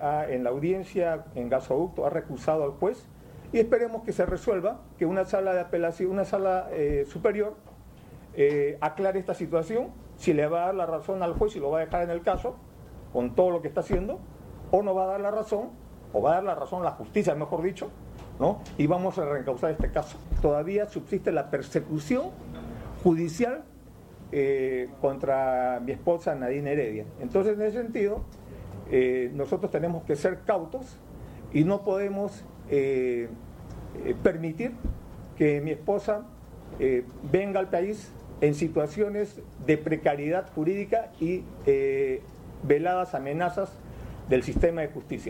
en la audiencia en gasoducto ha recusado al juez y esperemos que se resuelva, que una sala de apelación, una sala superior aclare esta situación, si le va a dar la razón al juez y lo va a dejar en el caso con todo lo que está haciendo, o no va a dar la razón, o va a dar la razón a la justicia, mejor dicho, ¿no? Y vamos a reencauzar este caso. Todavía subsiste la persecución judicial contra mi esposa Nadine Heredia. Entonces, en ese sentido, nosotros tenemos que ser cautos y no podemos permitir que mi esposa venga al país en situaciones de precariedad jurídica y veladas amenazas del sistema de justicia.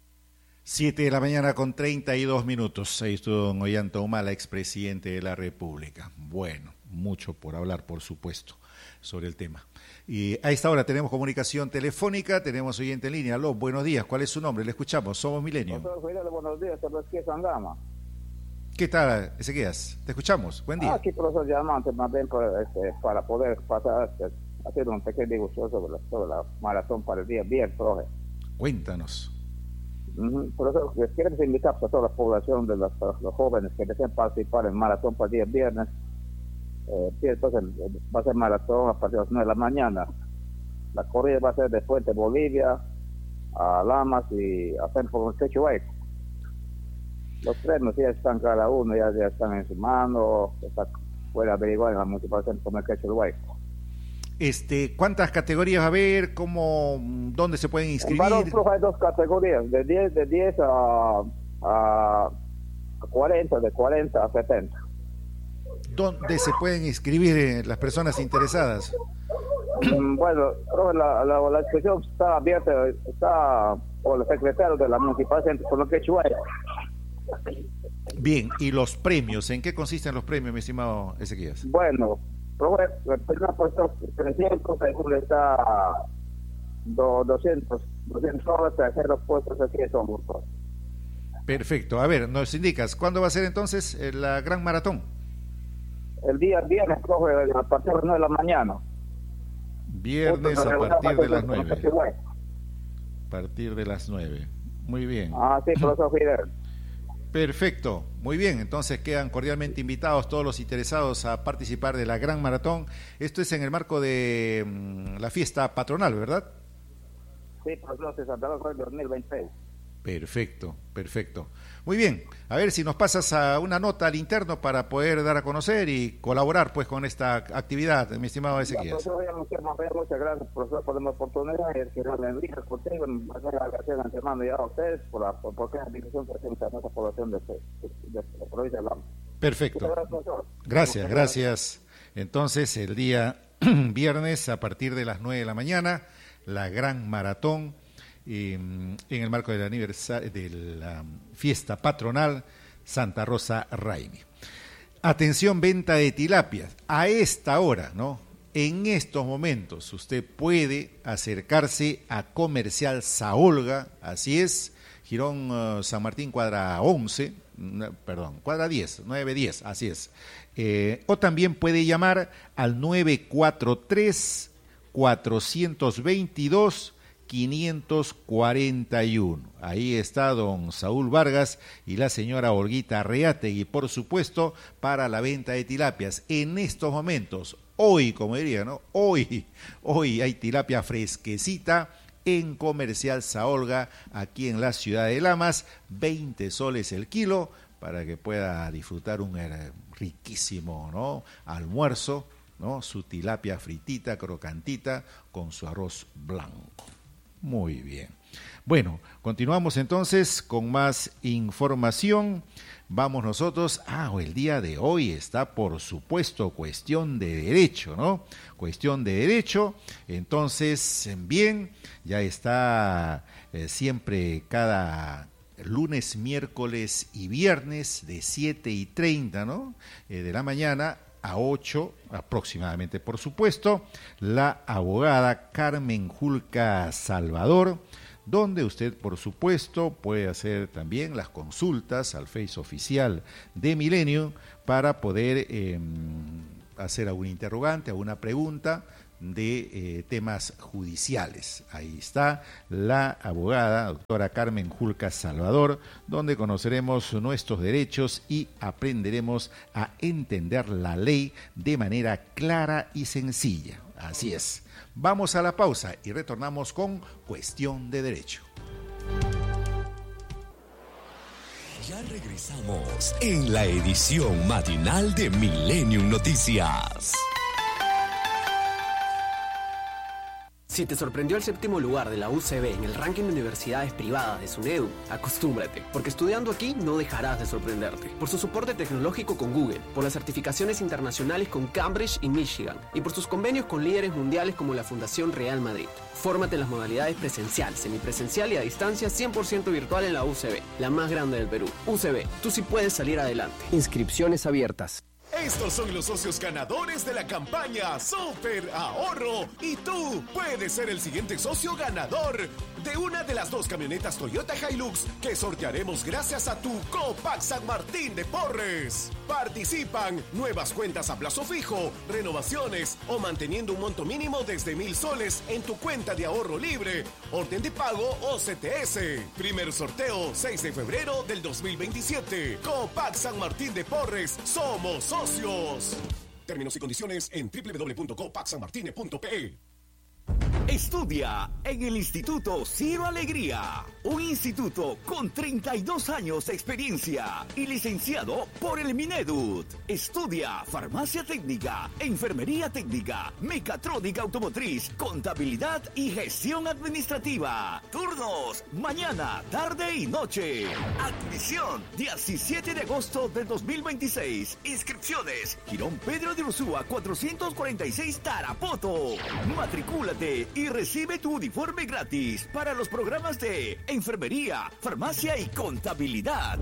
7:32 a.m. Ahí estuvo don Ollanta Humala, expresidente de la República. Bueno, mucho por hablar, por supuesto, sobre el tema. Y a esta hora tenemos comunicación telefónica, tenemos oyente en línea. Aló, buenos días, ¿cuál es su nombre? Le escuchamos, somos Milenio. Buenos días, Ezequiel Sangama. ¿Qué tal, Ezequías? Te escuchamos, buen día. Aquí, profesor Diamante, más bien para poder pasar, hacer un pequeño discusión sobre la maratón para el día viernes, profe. Cuéntanos. Profesor, queremos invitar a toda la población de los jóvenes que deseen participar en maratón para el día viernes. Entonces va a ser maratón a partir de las 9 de la mañana. La corrida va a ser de Fuente Bolivia a Lamas y a Penford Quechueco. Los premios ya están cada uno, ya están en su mano, puede averiguar en la municipalidad como el Quechueco. ¿Cuántas categorías va a haber? ¿Dónde se pueden inscribir? En varón hay 2 categorías, de 10 a 40, de 40 a 70. ¿Dónde se pueden inscribir las personas interesadas? Bueno, la inscripción está abierta, está por el secretario de la municipalidad por lo que Bien, ¿y los premios? ¿En qué consisten los premios, mi estimado Ezequías? Bueno, el primer puesto 300, segundo está 200 horas, tercero puesto 600 euros. Perfecto, a ver, nos indicas, ¿cuándo va a ser entonces la gran maratón? El día viernes, profe, a partir de las 9 de la mañana. Viernes a partir de las 9. A partir de las 9. Muy bien. Sí, profesor Fidel. Perfecto, muy bien, entonces quedan cordialmente invitados todos los interesados a participar de la Gran Maratón. Esto es en el marco de la fiesta patronal, ¿verdad? Sí, profesor, de Santa Rosa del 2026. Perfecto. Muy bien, a ver si nos pasas a una nota al interno para poder dar a conocer y colaborar pues con esta actividad, mi estimado Ezequías. Muchas gracias, profesor, por la oportunidad y que nos bendiga contigo. Gracias antemano ya a ustedes por la invitación que hacen a esta población de la provincia de Lama. Perfecto. Gracias. Entonces, el día viernes a partir de las 9 de la mañana, la Gran Maratón en el marco del aniversario de la fiesta patronal Santa Rosa Raimi. Atención, venta de tilapias. A esta hora, ¿no? En estos momentos usted puede acercarse a Comercial Saolga, así es, Girón San Martín, cuadra 910, así es. O también puede llamar al 943-422-541. Ahí está don Saúl Vargas y la señora Olguita Arreategui, por supuesto, para la venta de tilapias. En estos momentos, hoy, como diría, ¿no? Hoy hay tilapia fresquecita en Comercial Saolga, aquí en la ciudad de Lamas, 20 soles el kilo, para que pueda disfrutar un riquísimo, ¿no?, almuerzo, ¿no?, su tilapia fritita, crocantita, con su arroz blanco. Muy bien. Bueno, continuamos entonces con más información. Vamos nosotros, el día de hoy está, por supuesto, cuestión de derecho, ¿no? Cuestión de derecho. Entonces, bien, ya está siempre cada lunes, miércoles y viernes de 7:30, ¿no?, de la mañana a 8 aproximadamente, por supuesto, la abogada Carmen Julca Salvador, donde usted, por supuesto, puede hacer también las consultas al Face oficial de Milenio para poder hacer algún interrogante, alguna pregunta, de temas judiciales. Ahí está la abogada, doctora Carmen Julca Salvador, donde conoceremos nuestros derechos y aprenderemos a entender la ley de manera clara y sencilla. Así es. Vamos a la pausa y retornamos con Cuestión de Derecho. Ya regresamos en la edición matinal de Millennium Noticias. Si te sorprendió el 7º lugar de la UCB en el ranking de universidades privadas de SUNEDU, acostúmbrate, porque estudiando aquí no dejarás de sorprenderte. Por su soporte tecnológico con Google, por las certificaciones internacionales con Cambridge y Michigan, y por sus convenios con líderes mundiales como la Fundación Real Madrid. Fórmate en las modalidades presencial, semipresencial y a distancia 100% virtual en la UCB, la más grande del Perú. UCB, tú sí puedes salir adelante. Inscripciones abiertas. Estos son los socios ganadores de la campaña Super Ahorro y tú puedes ser el siguiente socio ganador de una de las 2 camionetas Toyota Hilux que sortearemos gracias a tu Copac San Martín de Porres. Participan nuevas cuentas a plazo fijo, renovaciones o manteniendo un monto mínimo desde 1,000 soles en tu cuenta de ahorro libre, orden de pago o CTS. Primer sorteo 6 de febrero del 2027. Copac San Martín de Porres, somos socios. Términos y condiciones en www.copacsanmartine.pe. Estudia en el Instituto Ciro Alegría, un instituto con 32 años de experiencia y licenciado por el Minedut. Estudia farmacia técnica, enfermería técnica, mecatrónica automotriz, contabilidad y gestión administrativa. Turnos, mañana, tarde y noche. Admisión, 17 de agosto del 2026. Inscripciones, Girón Pedro de Ursúa 446 Tarapoto. Matricúlate y recibe tu uniforme gratis para los programas de enfermería, farmacia y contabilidad.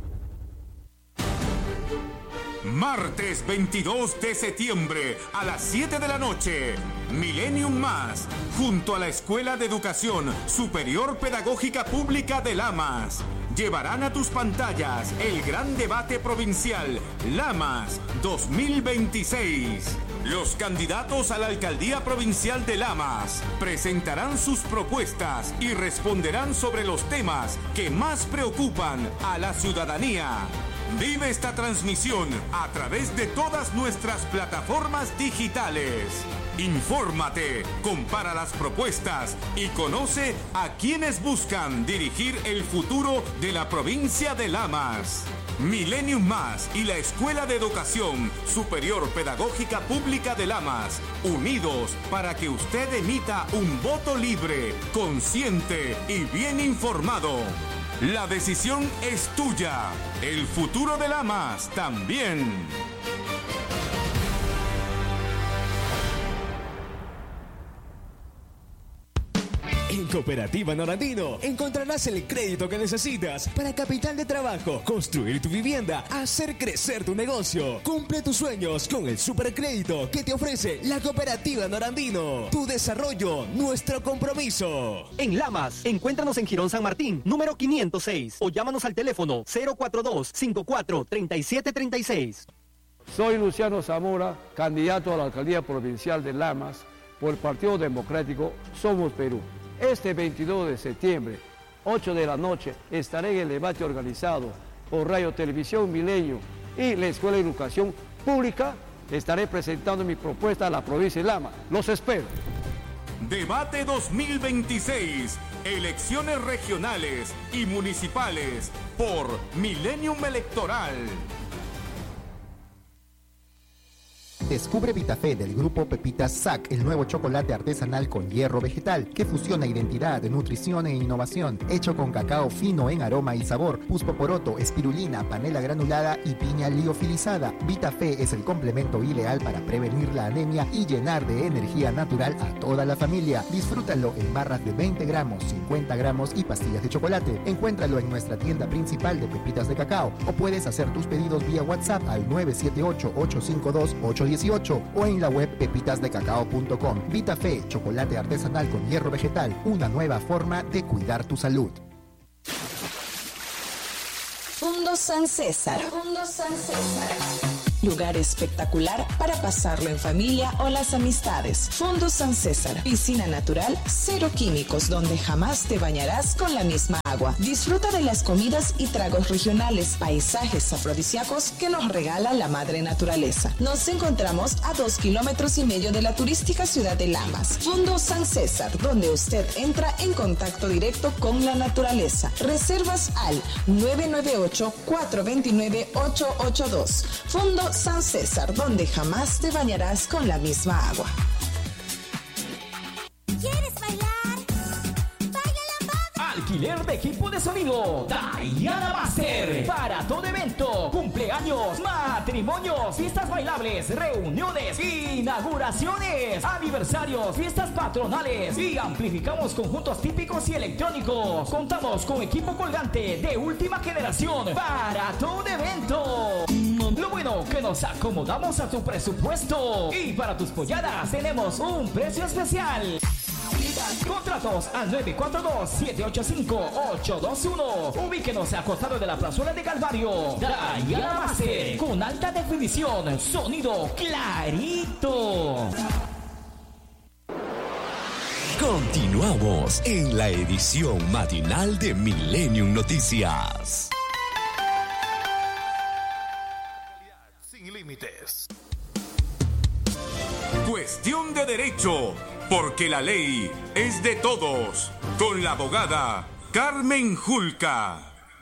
Martes 22 de septiembre a las 7 de la noche, Millennium Más, junto a la Escuela de Educación Superior Pedagógica Pública de Lamas, llevarán a tus pantallas el gran debate provincial Lamas 2026. Los candidatos a la alcaldía provincial de Lamas presentarán sus propuestas y responderán sobre los temas que más preocupan a la ciudadanía. Vive esta transmisión a través de todas nuestras plataformas digitales. Infórmate, compara las propuestas y conoce a quienes buscan dirigir el futuro de la provincia de Lamas. Millennium Más y la Escuela de Educación Superior Pedagógica Pública de Lamas, unidos para que usted emita un voto libre, consciente y bien informado. La decisión es tuya. El futuro de Lamas también. En Cooperativa Norandino encontrarás el crédito que necesitas para capital de trabajo, construir tu vivienda, hacer crecer tu negocio. Cumple tus sueños con el supercrédito que te ofrece la Cooperativa Norandino. Tu desarrollo, nuestro compromiso. En Lamas, encuéntranos en Girón San Martín, número 506, o llámanos al teléfono 042-54-3736. Soy Luciano Zamora, candidato a la alcaldía provincial de Lamas por el Partido Democrático Somos Perú. Este 22 de septiembre, 8 de la noche, estaré en el debate organizado por Radio Televisión Milenio y la Escuela de Educación Pública. Estaré presentando mi propuesta a la provincia de Lamas. Los espero. Debate 2026. Elecciones regionales y municipales por Millennium Electoral. Descubre Vitafé del grupo Pepitas SAC, el nuevo chocolate artesanal con hierro vegetal que fusiona identidad, nutrición e innovación, hecho con cacao fino en aroma y sabor, puspoporoto, espirulina, panela granulada y piña liofilizada. Vitafé es el complemento ideal para prevenir la anemia y llenar de energía natural a toda la familia. Disfrútalo en barras de 20 gramos, 50 gramos y pastillas de chocolate. Encuéntralo en nuestra tienda principal de pepitas de cacao o puedes hacer tus pedidos vía WhatsApp al 978-852-818 o en la web pepitasdecacao.com. Vitafé, chocolate artesanal con hierro vegetal, una nueva forma de cuidar tu salud. Mundo San César. Mundo San César. Lugar espectacular para pasarlo en familia o las amistades. Fondo San César, piscina natural, cero químicos, donde jamás te bañarás con la misma agua. Disfruta de las comidas y tragos regionales, paisajes afrodisíacos que nos regala la madre naturaleza. Nos encontramos a 2,5 kilómetros de la turística ciudad de Lamas. Fondo San César, donde usted entra en contacto directo con la naturaleza. Reservas al 998-429-882. Fondo San César, donde jamás te bañarás con la misma agua. ¿Quieres bailar? Alquiler de equipo de sonido Diana Master. Para todo evento, cumpleaños, matrimonios, fiestas bailables, reuniones, inauguraciones, aniversarios, fiestas patronales y amplificamos conjuntos típicos y electrónicos. Contamos con equipo colgante de última generación para todo evento. Lo bueno que nos acomodamos a tu presupuesto y para tus polladas tenemos un precio especial. Contratos al 942-785-821. Ubíquenos a costado de la plazuela de Calvario. Diana Master, con alta definición, sonido clarito. Continuamos en la edición matinal de Millennium Noticias. Sin límites. Cuestión de derecho, porque la ley es de todos. Con la abogada Carmen Julca.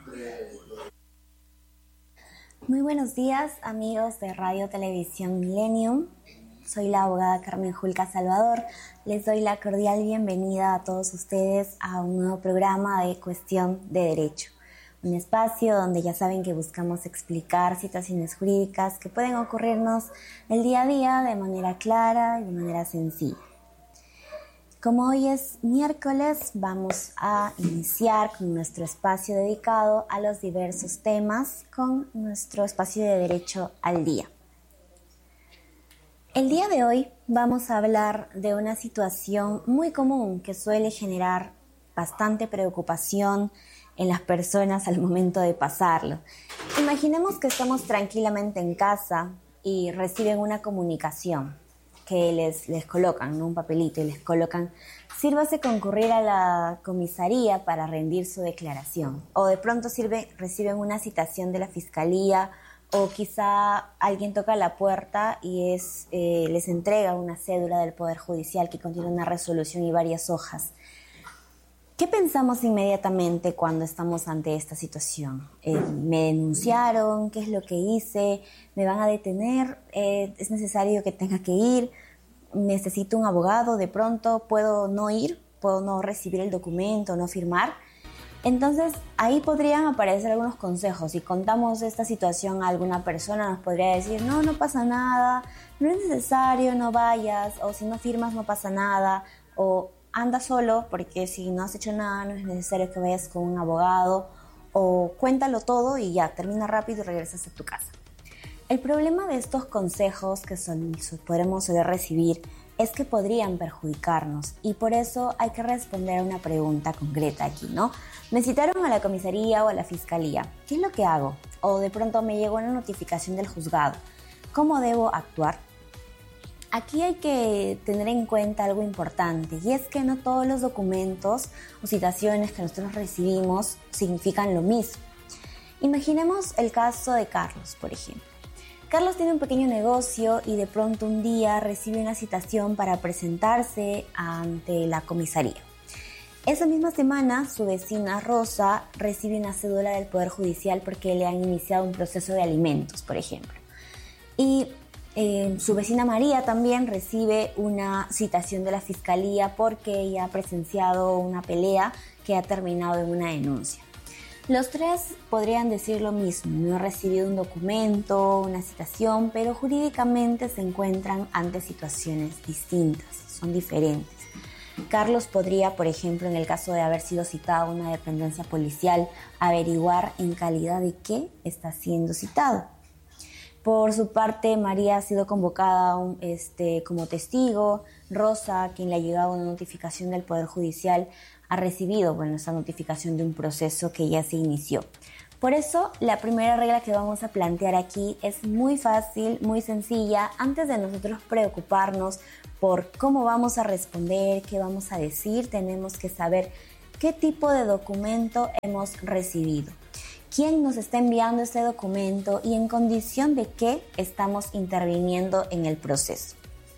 Muy buenos días, amigos de Radio Televisión Millennium. Soy la abogada Carmen Julca Salvador. Les doy la cordial bienvenida a todos ustedes a un nuevo programa de Cuestión de Derecho. Un espacio donde ya saben que buscamos explicar situaciones jurídicas que pueden ocurrirnos el día a día de manera clara y de manera sencilla. Como hoy es miércoles, vamos a iniciar con nuestro espacio dedicado a los diversos temas con nuestro espacio de Derecho al Día. El día de hoy vamos a hablar de una situación muy común que suele generar bastante preocupación en las personas al momento de pasarlo. Imaginemos que estamos tranquilamente en casa y reciben una comunicación que les colocan, ¿no? Un papelito y les colocan: sírvase concurrir a la comisaría para rendir su declaración. O de pronto reciben una citación de la fiscalía, o quizá alguien toca la puerta y les entrega una cédula del Poder Judicial que contiene una resolución y varias hojas. ¿Qué pensamos inmediatamente cuando estamos ante esta situación? ¿Me denunciaron? ¿Qué es lo que hice? ¿Me van a detener? ¿Es necesario que tenga que ir? ¿Necesito un abogado? ¿De pronto puedo no ir? ¿Puedo no recibir el documento, no firmar? Entonces, ahí podrían aparecer algunos consejos. Si contamos esta situación a alguna persona, nos podría decir: no pasa nada, no es necesario, no vayas, o si no firmas no pasa nada, o anda solo, porque si no has hecho nada no es necesario que vayas con un abogado, o cuéntalo todo y ya, termina rápido y regresas a tu casa. El problema de estos consejos que podremos recibir es que podrían perjudicarnos, y por eso hay que responder a una pregunta concreta aquí, ¿no? Me citaron a la comisaría o a la fiscalía. ¿Qué es lo que hago? O de pronto me llegó una notificación del juzgado. ¿Cómo debo actuar? Aquí hay que tener en cuenta algo importante, y es que no todos los documentos o citaciones que nosotros recibimos significan lo mismo. Imaginemos el caso de Carlos, por ejemplo. Carlos tiene un pequeño negocio y de pronto un día recibe una citación para presentarse ante la comisaría. Esa misma semana, su vecina Rosa recibe una cédula del Poder Judicial porque le han iniciado un proceso de alimentos, por ejemplo. Y su vecina María también recibe una citación de la fiscalía porque ella ha presenciado una pelea que ha terminado en una denuncia. Los tres podrían decir lo mismo: no he recibido un documento, una citación, pero jurídicamente se encuentran ante situaciones distintas, son diferentes. Carlos podría, por ejemplo, en el caso de haber sido citado a una dependencia policial, averiguar en calidad de qué está siendo citado. Por su parte, María ha sido convocada como testigo. Rosa, a quien le ha llegado una notificación del Poder Judicial, ha recibido esa notificación de un proceso que ya se inició. Por eso, la primera regla que vamos a plantear aquí es muy fácil, muy sencilla. Antes de nosotros preocuparnos por cómo vamos a responder, qué vamos a decir, tenemos que saber qué tipo de documento hemos recibido, quién nos está enviando ese documento y en condición de qué estamos interviniendo en el proceso.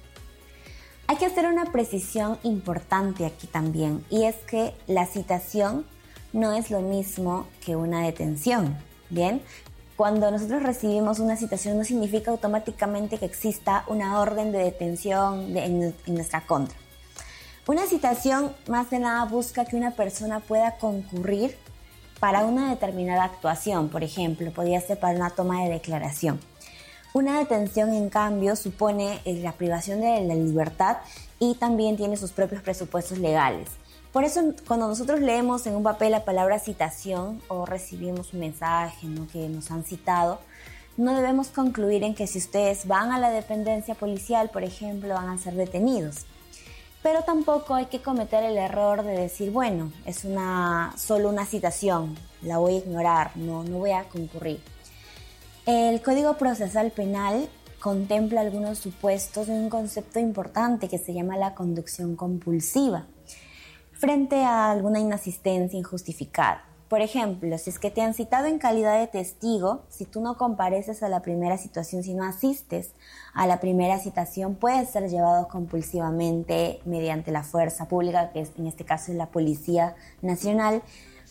Hay que hacer una precisión importante aquí también, y es que la citación no es lo mismo que una detención, ¿bien? Cuando nosotros recibimos una citación no significa automáticamente que exista una orden de detención en nuestra contra. Una citación más que nada busca que una persona pueda concurrir para una determinada actuación, por ejemplo, podría ser para una toma de declaración. Una detención, en cambio, supone la privación de la libertad y también tiene sus propios presupuestos legales. Por eso, cuando nosotros leemos en un papel la palabra citación o recibimos un mensaje, ¿no?, que nos han citado, no debemos concluir en que si ustedes van a la dependencia policial, por ejemplo, van a ser detenidos. Pero tampoco hay que cometer el error de decir, bueno, es solo una citación, la voy a ignorar, no voy a concurrir. El Código Procesal Penal contempla algunos supuestos de un concepto importante que se llama la conducción compulsiva frente a alguna inasistencia injustificada. Por ejemplo, si es que te han citado en calidad de testigo, si tú no compareces a la primera situación, si no asistes a la primera citación, puedes ser llevado compulsivamente mediante la fuerza pública, que en este caso es la Policía Nacional,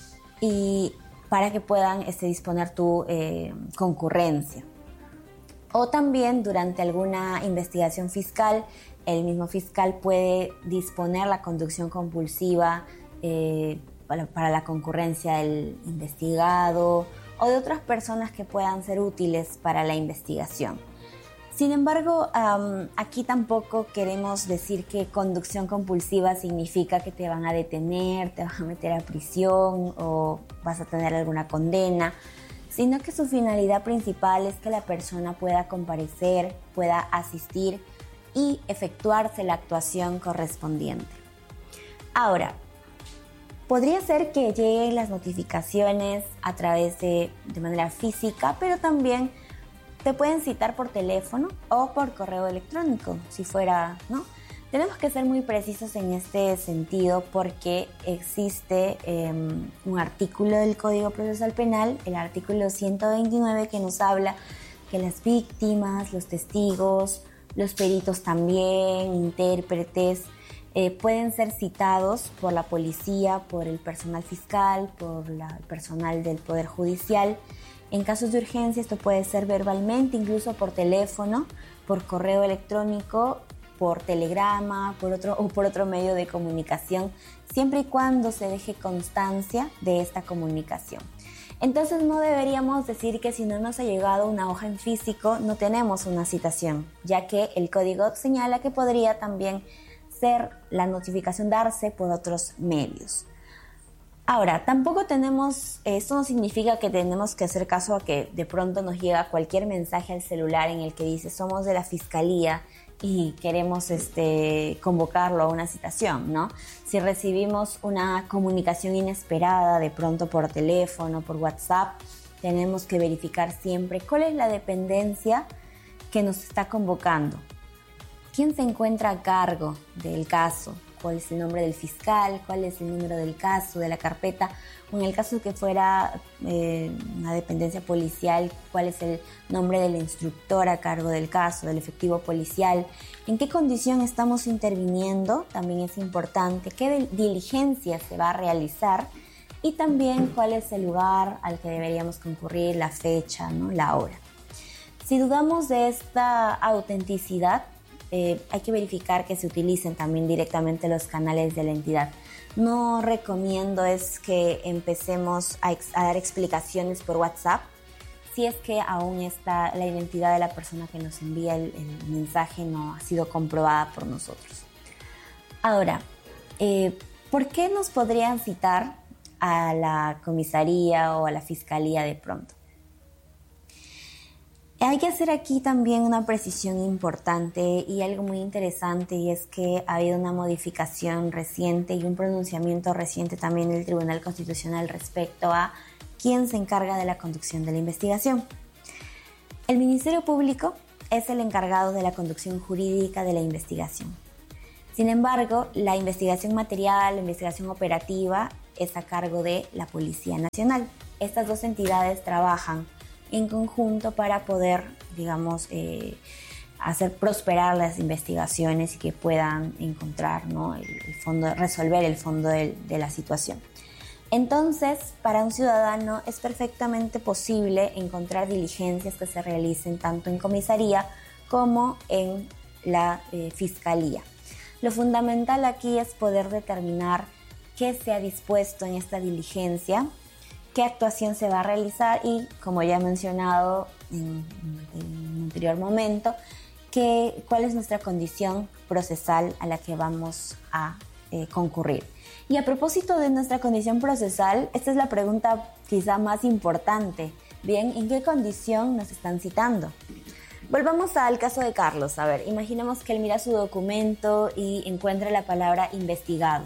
y para que puedan disponer tu concurrencia. O también durante alguna investigación fiscal, el mismo fiscal puede disponer la conducción compulsiva para la concurrencia del investigado o de otras personas que puedan ser útiles para la investigación. Sin embargo, aquí tampoco queremos decir que conducción compulsiva significa que te van a detener, te van a meter a prisión o vas a tener alguna condena, sino que su finalidad principal es que la persona pueda comparecer, pueda asistir y efectuarse la actuación correspondiente. Ahora, podría ser que lleguen las notificaciones a través de manera física, pero también te pueden citar por teléfono o por correo electrónico, si fuera, ¿no? Tenemos que ser muy precisos en este sentido porque existe un artículo del Código Procesal Penal, el artículo 129, que nos habla que las víctimas, los testigos, los peritos también, intérpretes, pueden ser citados por la policía, por el personal fiscal, por el personal del Poder Judicial. En casos de urgencia esto puede ser verbalmente, incluso por teléfono, por correo electrónico, por telegrama, por otro medio de comunicación, siempre y cuando se deje constancia de esta comunicación. Entonces no deberíamos decir que si no nos ha llegado una hoja en físico no tenemos una citación, ya que el código señala que podría también ser la notificación darse por otros medios. Ahora, tampoco esto no significa que tenemos que hacer caso a que de pronto nos llega cualquier mensaje al celular en el que dice somos de la fiscalía y queremos convocarlo a una citación, ¿no? Si recibimos una comunicación inesperada, de pronto por teléfono, por WhatsApp, tenemos que verificar siempre cuál es la dependencia que nos está convocando. ¿Quién se encuentra a cargo del caso? ¿Cuál es el nombre del fiscal? ¿Cuál es el número del caso, de la carpeta? O en el caso de que fuera una dependencia policial, ¿cuál es el nombre del instructor a cargo del caso, del efectivo policial? ¿En qué condición estamos interviniendo? También es importante. ¿Qué diligencia se va a realizar? Y también cuál es el lugar al que deberíamos concurrir, la fecha, ¿no?, la hora. Si dudamos de esta autenticidad, hay que verificar que se utilicen también directamente los canales de la entidad. No recomiendo es que empecemos a dar explicaciones por WhatsApp si es que aún está la identidad de la persona que nos envía el mensaje no ha sido comprobada por nosotros. Ahora, ¿por qué nos podrían citar a la comisaría o a la fiscalía de pronto? Hay que hacer aquí también una precisión importante y algo muy interesante, y es que ha habido una modificación reciente y un pronunciamiento reciente también del Tribunal Constitucional respecto a ¿quién se encarga de la conducción de la investigación? El Ministerio Público es el encargado de la conducción jurídica de la investigación. Sin embargo, la investigación material, la investigación operativa es a cargo de la Policía Nacional. Estas dos entidades trabajan en conjunto para poder, digamos, hacer prosperar las investigaciones y que puedan encontrar, ¿no?, el fondo, resolver el fondo de la situación. Entonces, para un ciudadano es perfectamente posible encontrar diligencias que se realicen tanto en comisaría como en la fiscalía. Lo fundamental aquí es poder determinar qué se ha dispuesto en esta diligencia, qué actuación se va a realizar y, como ya he mencionado en un anterior momento, cuál es nuestra condición procesal a la que vamos a concurrir. Y a propósito de nuestra condición procesal, esta es la pregunta quizá más importante. Bien, ¿en qué condición nos están citando? Volvamos al caso de Carlos. A ver, imaginemos que él mira su documento y encuentra la palabra investigado,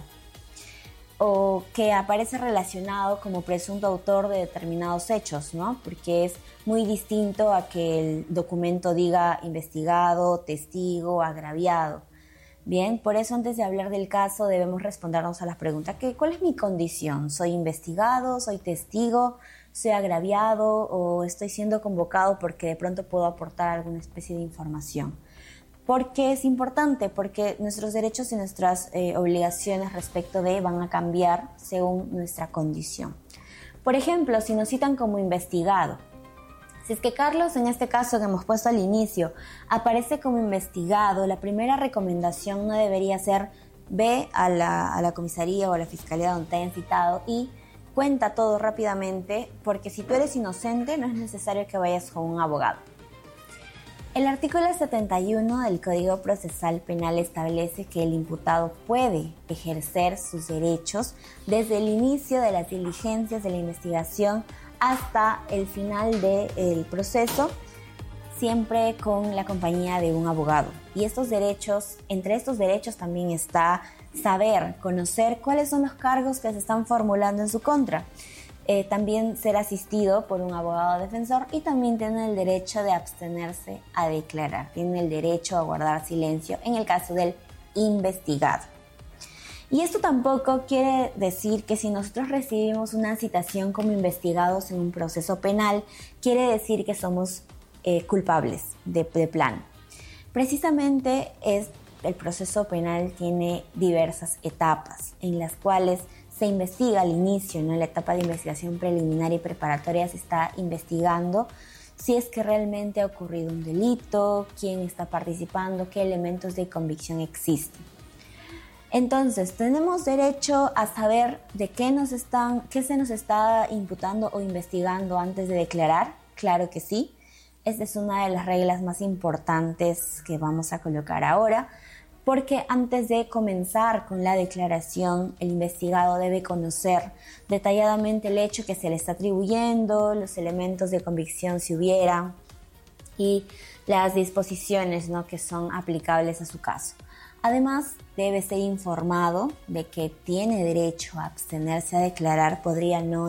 o que aparece relacionado como presunto autor de determinados hechos, ¿no? Porque es muy distinto a que el documento diga investigado, testigo, agraviado. Bien, por eso antes de hablar del caso debemos respondernos a la pregunta: ¿cuál es mi condición? ¿Soy investigado? ¿Soy testigo? ¿Soy agraviado? ¿O estoy siendo convocado porque de pronto puedo aportar alguna especie de información? ¿Por qué es importante? Porque nuestros derechos y nuestras obligaciones respecto de van a cambiar según nuestra condición. Por ejemplo, si nos citan como investigado, si es que Carlos, en este caso que hemos puesto al inicio, aparece como investigado, la primera recomendación no debería ser: ve a la comisaría o a la fiscalía donde te hayan citado y cuenta todo rápidamente, porque si tú eres inocente no es necesario que vayas con un abogado. El artículo 71 del Código Procesal Penal establece que el imputado puede ejercer sus derechos desde el inicio de las diligencias de la investigación hasta el final del proceso, siempre con la compañía de un abogado. Y estos derechos, entre estos derechos también está saber, conocer cuáles son los cargos que se están formulando en su contra. También ser asistido por un abogado defensor y también tiene el derecho de abstenerse a declarar. Tiene el derecho a guardar silencio en el caso del investigado. Y esto tampoco quiere decir que si nosotros recibimos una citación como investigados en un proceso penal, quiere decir que somos culpables de plano. Precisamente el proceso penal tiene diversas etapas en las cuales se investiga al inicio, ¿no? En la etapa de investigación preliminar y preparatoria se está investigando si es que realmente ha ocurrido un delito, quién está participando, qué elementos de convicción existen. Entonces, ¿tenemos derecho a saber de qué se nos está imputando o investigando antes de declarar? Claro que sí. Esta es una de las reglas más importantes que vamos a colocar ahora, porque antes de comenzar con la declaración, el investigado debe conocer detalladamente el hecho que se le está atribuyendo, los elementos de convicción si hubiera, y las disposiciones, ¿no?, que son aplicables a su caso. Además, debe ser informado de que tiene derecho a abstenerse a declarar, podría no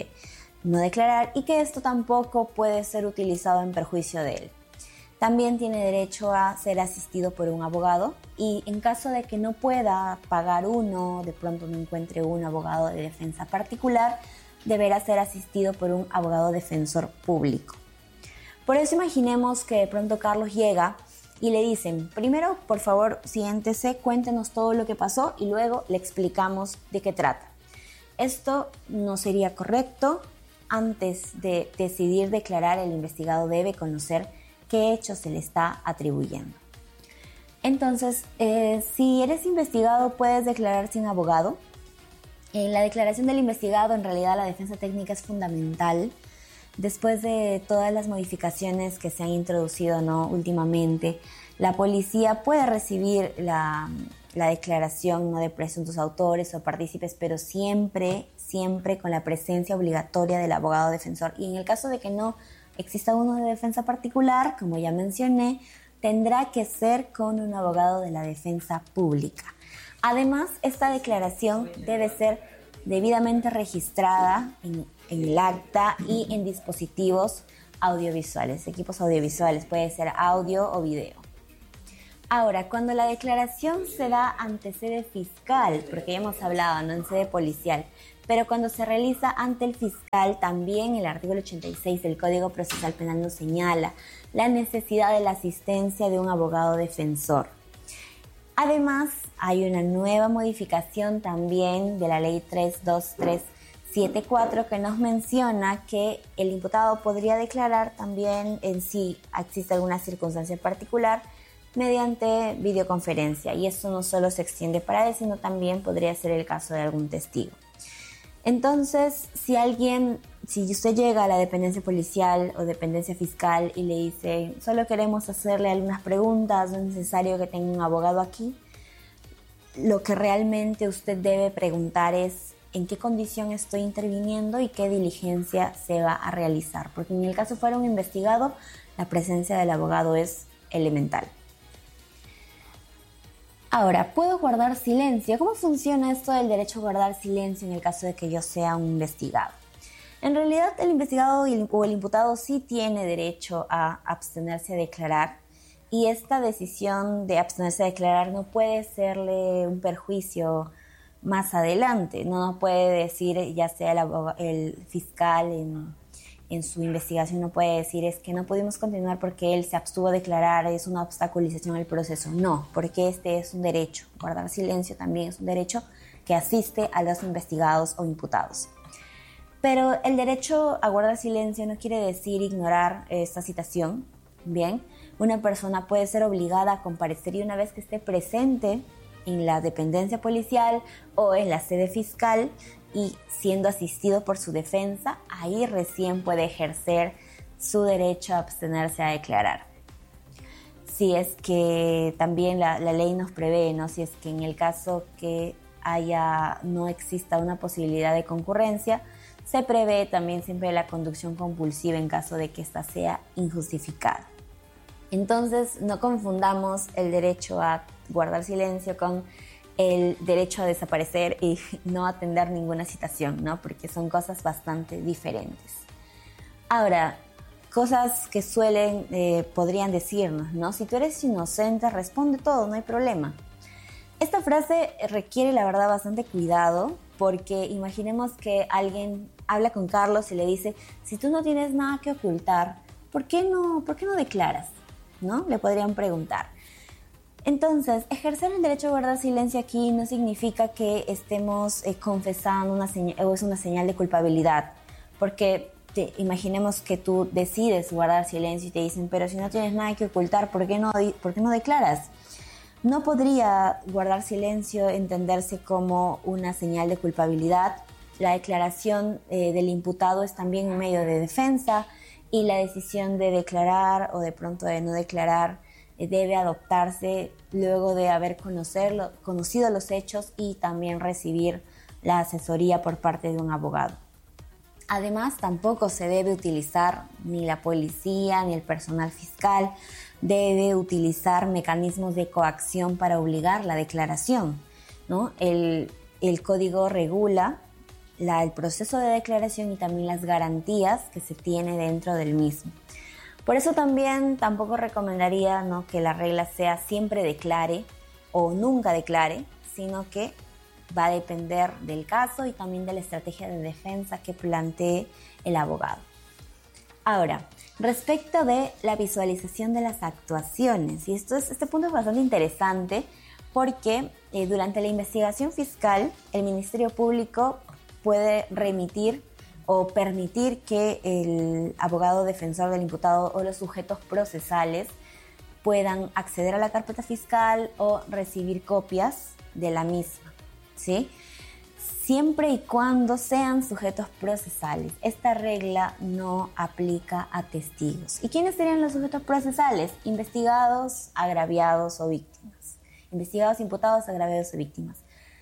declarar, y que esto tampoco puede ser utilizado en perjuicio de él. También tiene derecho a ser asistido por un abogado y en caso de que no pueda pagar uno, de pronto no encuentre un abogado de defensa particular, deberá ser asistido por un abogado defensor público. Por eso imaginemos que de pronto Carlos llega y le dicen: primero, por favor, siéntese, cuéntenos todo lo que pasó y luego le explicamos de qué trata. Esto no sería correcto. Antes de decidir declarar, el investigado debe conocer qué hecho se le está atribuyendo. Entonces, si eres investigado, puedes declarar sin abogado. En la declaración del investigado, en realidad, la defensa técnica es fundamental. Después de todas las modificaciones que se han introducido, ¿no?, últimamente, la policía puede recibir la declaración, ¿no?, de presuntos autores o partícipes, pero siempre con la presencia obligatoria del abogado defensor. Y en el caso de que no exista uno de defensa particular, como ya mencioné, tendrá que ser con un abogado de la defensa pública. Además, esta declaración debe ser debidamente registrada en el acta y en dispositivos audiovisuales, equipos audiovisuales, puede ser audio o video. Ahora, cuando la declaración se da ante sede fiscal, porque ya hemos hablado, no en sede policial, pero cuando se realiza ante el fiscal, también el artículo 86 del Código Procesal Penal nos señala la necesidad de la asistencia de un abogado defensor. Además, hay una nueva modificación también de la Ley 32374 que nos menciona que el imputado podría declarar también en si existe alguna circunstancia particular mediante videoconferencia, y esto no solo se extiende para él, sino también podría ser el caso de algún testigo. Entonces, si usted llega a la dependencia policial o dependencia fiscal y le dice, solo queremos hacerle algunas preguntas, no es necesario que tenga un abogado aquí, lo que realmente usted debe preguntar es en qué condición estoy interviniendo y qué diligencia se va a realizar, porque en el caso fuera un investigado, la presencia del abogado es elemental. Ahora, ¿puedo guardar silencio? ¿Cómo funciona esto del derecho a guardar silencio en el caso de que yo sea un investigado? En realidad, el investigado o el imputado sí tiene derecho a abstenerse a declarar, y esta decisión de abstenerse a declarar no puede serle un perjuicio más adelante. No puede decir, ya sea el fiscal en su investigación, no puede decir es que no pudimos continuar porque él se abstuvo a declarar, es una obstaculización al proceso. No, porque este es un derecho. Guardar silencio también es un derecho que asiste a los investigados o imputados. Pero el derecho a guardar silencio no quiere decir ignorar esta citación. Bien, una persona puede ser obligada a comparecer y una vez que esté presente en la dependencia policial o en la sede fiscal y siendo asistido por su defensa, ahí recién puede ejercer su derecho a abstenerse a declarar. Si es que también la ley nos prevé, ¿no? Si es que en el caso que no exista una posibilidad de concurrencia, se prevé también siempre la conducción compulsiva en caso de que ésta sea injustificada. Entonces, no confundamos el derecho a guardar silencio con el derecho a desaparecer y no atender ninguna citación, ¿no? Porque son cosas bastante diferentes. Ahora, cosas que podrían decirnos, ¿no? Si tú eres inocente, responde todo, no hay problema. Esta frase requiere, la verdad, bastante cuidado, porque imaginemos que alguien habla con Carlos y le dice, si tú no tienes nada que ocultar, ¿por qué no declaras? ¿No? Le podrían preguntar. Entonces, ejercer el derecho a guardar silencio aquí no significa que estemos confesando es una señal de culpabilidad, porque imaginemos que tú decides guardar silencio y te dicen, pero si no tienes nada que ocultar, ¿por qué no declaras? No podría guardar silencio entenderse como una señal de culpabilidad. La declaración del imputado es también un medio de defensa y la decisión de declarar o de pronto de no declarar debe adoptarse luego de haber conocido los hechos y también recibir la asesoría por parte de un abogado. Además, tampoco se debe utilizar ni la policía ni el personal fiscal debe utilizar mecanismos de coacción para obligar la declaración, ¿no? El código regula el proceso de declaración y también las garantías que se tiene dentro del mismo. Por eso también tampoco recomendaría, ¿no?, que la regla sea siempre declare o nunca declare, sino que va a depender del caso y también de la estrategia de defensa que plantee el abogado. Ahora, respecto de la visualización de las actuaciones, y este punto es bastante interesante porque durante la investigación fiscal el Ministerio Público puede remitir o permitir que el abogado defensor del imputado o los sujetos procesales puedan acceder a la carpeta fiscal o recibir copias de la misma, ¿sí? Siempre y cuando sean sujetos procesales. Esta regla no aplica a testigos. ¿Y quiénes serían los sujetos procesales? Investigados, agraviados o víctimas. Investigados, imputados, agraviados o víctimas.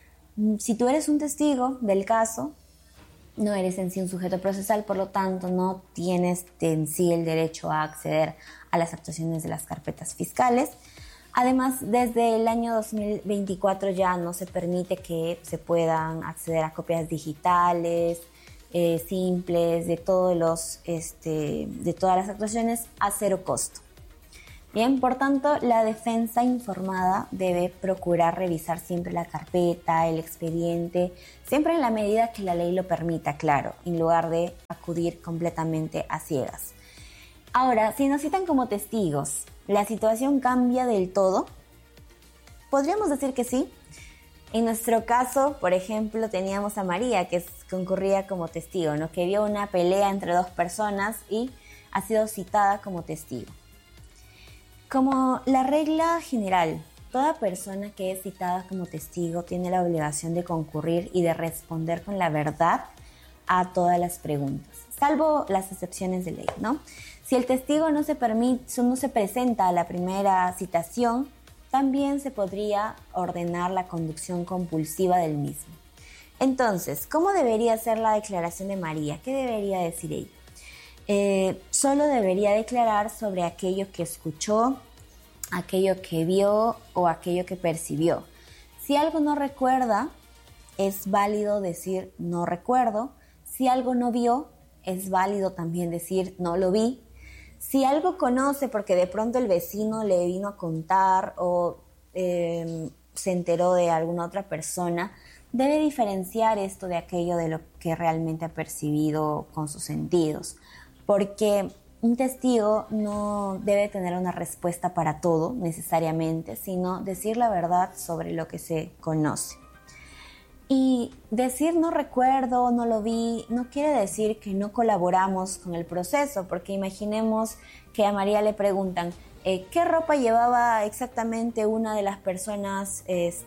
Si tú eres un testigo del caso, no eres en sí un sujeto procesal, por lo tanto no tienes en sí el derecho a acceder a las actuaciones de las carpetas fiscales. Además, desde el año 2024 ya no se permite que se puedan acceder a copias digitales, simples, de todas las actuaciones a cero costo. Bien, por tanto, la defensa informada debe procurar revisar siempre la carpeta, el expediente, siempre en la medida que la ley lo permita, claro, en lugar de acudir completamente a ciegas. Ahora, si nos citan como testigos, ¿la situación cambia del todo? Podríamos decir que sí. En nuestro caso, por ejemplo, teníamos a María, que concurría como testigo, ¿no? Que vio una pelea entre dos personas y ha sido citada como testigo. Como la regla general, toda persona que es citada como testigo tiene la obligación de concurrir y de responder con la verdad a todas las preguntas, salvo las excepciones de ley, ¿no? Si el testigo no se presenta a la primera citación, también se podría ordenar la conducción compulsiva del mismo. Entonces, ¿cómo debería ser la declaración de María? ¿Qué debería decir ella? Solo debería declarar sobre aquello que escuchó, aquello que vio o aquello que percibió. Si algo no recuerda, es válido decir no recuerdo. Si algo no vio, es válido también decir no lo vi. Si algo conoce porque de pronto el vecino le vino a contar o se enteró de alguna otra persona, debe diferenciar esto de aquello de lo que realmente ha percibido con sus sentidos. Porque un testigo no debe tener una respuesta para todo necesariamente, sino decir la verdad sobre lo que se conoce. Y decir no recuerdo, no lo vi, no quiere decir que no colaboramos con el proceso, porque imaginemos que a María le preguntan ¿qué ropa llevaba exactamente una de las personas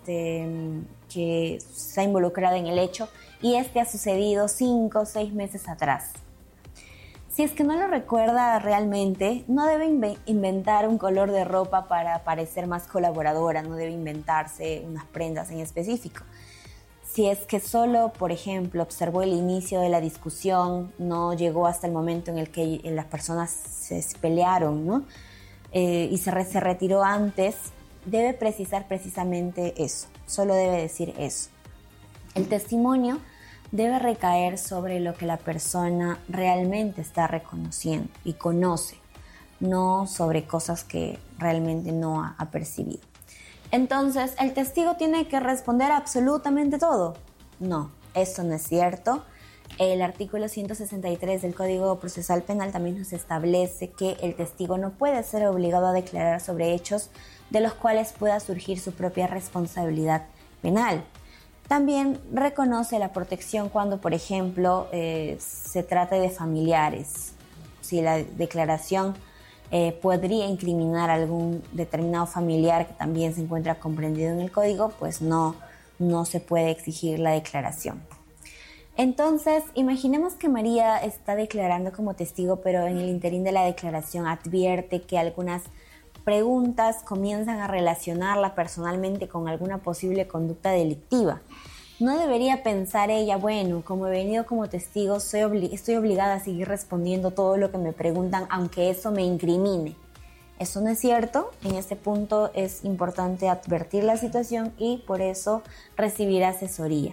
que está involucrada en el hecho? Y ha sucedido 5 o 6 meses atrás. Si es que no lo recuerda realmente, no debe inventar un color de ropa para parecer más colaboradora, no debe inventarse unas prendas en específico. Si es que solo, por ejemplo, observó el inicio de la discusión, no llegó hasta el momento en el que las personas se pelearon, ¿no? Y se retiró antes, debe precisar precisamente eso, solo debe decir eso. El testimonio debe recaer sobre lo que la persona realmente está reconociendo y conoce, no sobre cosas que realmente no ha percibido. Entonces, ¿el testigo tiene que responder absolutamente todo? No, eso no es cierto. El artículo 163 del Código Procesal Penal también nos establece que el testigo no puede ser obligado a declarar sobre hechos de los cuales pueda surgir su propia responsabilidad penal. También reconoce la protección cuando, por ejemplo, se trata de familiares. Si la declaración podría incriminar a algún determinado familiar que también se encuentra comprendido en el código, pues no se puede exigir la declaración. Entonces, imaginemos que María está declarando como testigo, pero en el interín de la declaración advierte que algunas preguntas comienzan a relacionarla personalmente con alguna posible conducta delictiva. No debería pensar ella, bueno, como he venido como testigo, estoy obligada a seguir respondiendo todo lo que me preguntan, aunque eso me incrimine. Eso no es cierto. En este punto es importante advertir la situación y por eso recibir asesoría.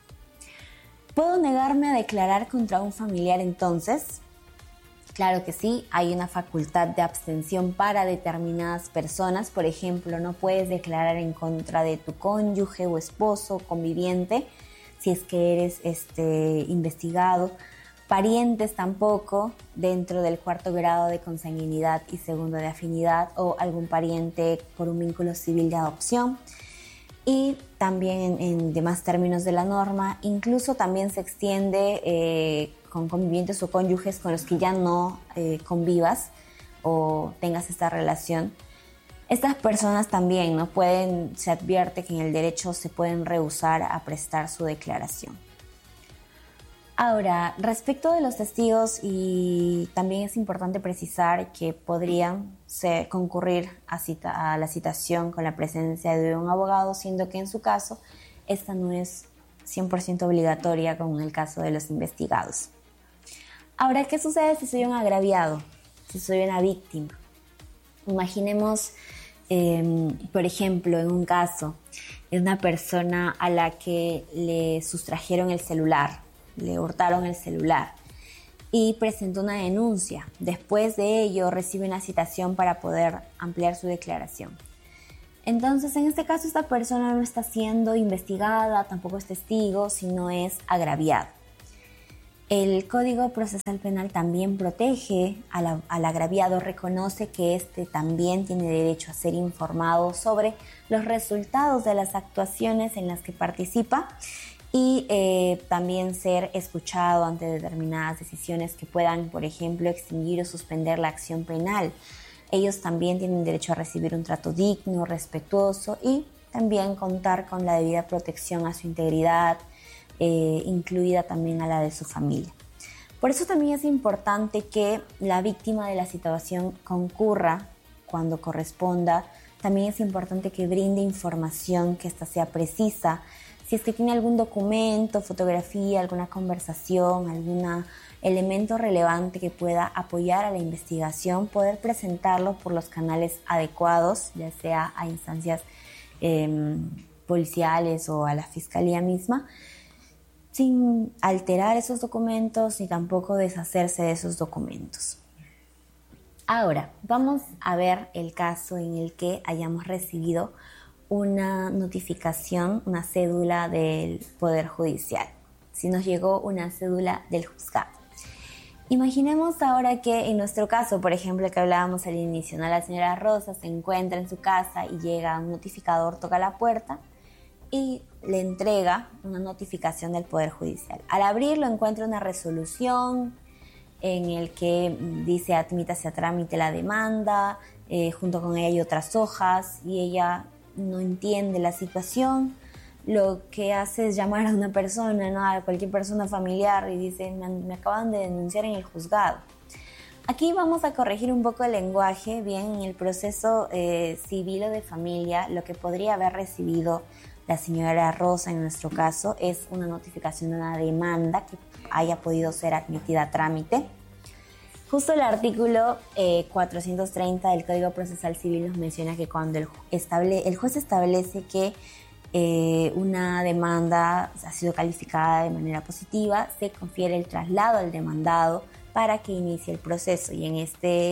¿Puedo negarme a declarar contra un familiar entonces? Claro que sí, hay una facultad de abstención para determinadas personas. Por ejemplo, no puedes declarar en contra de tu cónyuge o esposo, conviviente, si es que eres investigado. Parientes tampoco, dentro del 4º grado de consanguinidad y 2º de afinidad, o algún pariente por un vínculo civil de adopción. Y también en demás términos de la norma, incluso también se extiende con convivientes o cónyuges con los que ya no convivas o tengas esta relación. Estas personas también no pueden, se advierte que en el derecho se pueden rehusar a prestar su declaración. Ahora, respecto de los testigos, y también es importante precisar que podrían concurrir a la citación con la presencia de un abogado, siendo que en su caso esta no es 100% obligatoria como en el caso de los investigados. Ahora, ¿qué sucede si soy un agraviado? Si soy una víctima. Imaginemos Por ejemplo, en un caso, es una persona a la que le sustrajeron el celular, le hurtaron el celular y presentó una denuncia. Después de ello, recibe una citación para poder ampliar su declaración. Entonces, en este caso, esta persona no está siendo investigada, tampoco es testigo, sino es agraviado. El Código Procesal Penal también protege al agraviado, reconoce que éste también tiene derecho a ser informado sobre los resultados de las actuaciones en las que participa y también ser escuchado ante determinadas decisiones que puedan, por ejemplo, extinguir o suspender la acción penal. Ellos también tienen derecho a recibir un trato digno, respetuoso y también contar con la debida protección a su integridad, incluida también a la de su familia. Por eso también es importante que la víctima de la situación concurra cuando corresponda. También es importante que brinde información, que ésta sea precisa. Si es que tiene algún documento, fotografía, alguna conversación, algún elemento relevante que pueda apoyar a la investigación, poder presentarlo por los canales adecuados, ya sea a instancias policiales o a la fiscalía misma, sin alterar esos documentos ni tampoco deshacerse de esos documentos. Ahora, vamos a ver el caso en el que hayamos recibido una notificación, una cédula del Poder Judicial. Si nos llegó una cédula del juzgado. Imaginemos ahora que en nuestro caso, por ejemplo, que hablábamos al inicio, ¿no? La señora Rosa se encuentra en su casa y llega un notificador, toca la puerta y le entrega una notificación del Poder Judicial. Al abrirlo encuentra una resolución en el que dice admítase a trámite la demanda, junto con ella hay otras hojas y ella no entiende la situación. Lo que hace es llamar a una persona, ¿no? A cualquier persona familiar y dice, me acaban de denunciar en el juzgado. Aquí vamos a corregir un poco el lenguaje. Bien, en el proceso civil o de familia, lo que podría haber recibido la señora Rosa en nuestro caso es una notificación de una demanda que haya podido ser admitida a trámite. Justo el artículo 430 del Código Procesal Civil nos menciona que cuando el juez establece que una demanda ha sido calificada de manera positiva, se confiere el traslado al demandado para que inicie el proceso y en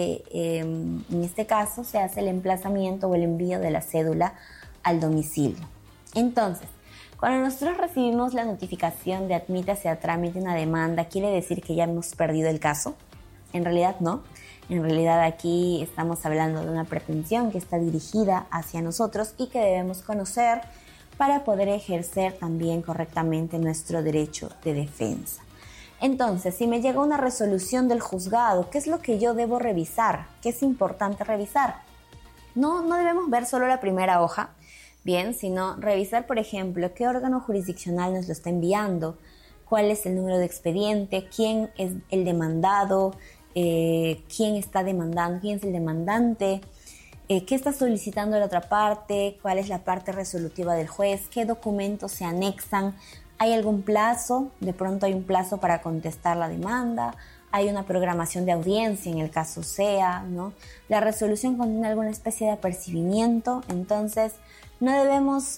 este caso se hace el emplazamiento o el envío de la cédula al domicilio. Entonces, cuando nosotros recibimos la notificación de admítase a trámite una demanda, ¿quiere decir que ya hemos perdido el caso? En realidad no. En realidad aquí estamos hablando de una pretensión que está dirigida hacia nosotros y que debemos conocer para poder ejercer también correctamente nuestro derecho de defensa. Entonces, si me llega una resolución del juzgado, ¿qué es lo que yo debo revisar? ¿Qué es importante revisar? No debemos ver solo la primera hoja, bien, sino revisar, por ejemplo, qué órgano jurisdiccional nos lo está enviando, cuál es el número de expediente, quién es el demandado, quién está demandando, quién es el demandante, qué está solicitando la otra parte, cuál es la parte resolutiva del juez, qué documentos se anexan, hay algún plazo, de pronto hay un plazo para contestar la demanda, hay una programación de audiencia en el caso sea, ¿no? La resolución contiene alguna especie de apercibimiento, entonces no debemos